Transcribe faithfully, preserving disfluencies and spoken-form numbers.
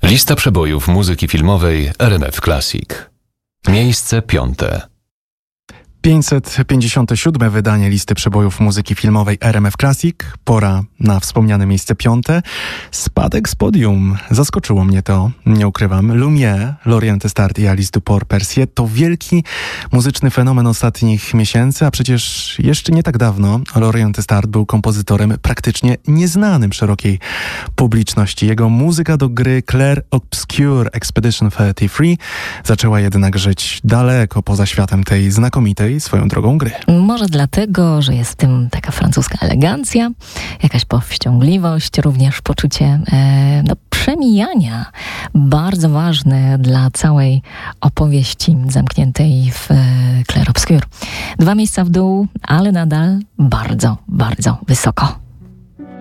Lista przebojów muzyki filmowej R M F Classic. Miejsce piąte. pięćset pięćdziesiąte siódme wydanie listy przebojów muzyki filmowej R M F Classic. Pora na wspomniane miejsce piąte. Spadek z podium. Zaskoczyło mnie to, nie ukrywam. Lumière, L'Orient est Art i Alice Duport Percier to wielki muzyczny fenomen ostatnich miesięcy, a przecież jeszcze nie tak dawno L'Orient est Art był kompozytorem praktycznie nieznanym szerokiej publiczności. Jego muzyka do gry Clair Obscure Expedition trzydzieści trzy zaczęła jednak żyć daleko poza światem tej znakomitej swoją drogą gry. Może dlatego, że jest w tym taka francuska elegancja, jakaś powściągliwość, również poczucie e, no, przemijania, bardzo ważne dla całej opowieści zamkniętej w e, Clair Obscure. Dwa miejsca w dół, ale nadal bardzo, bardzo wysoko.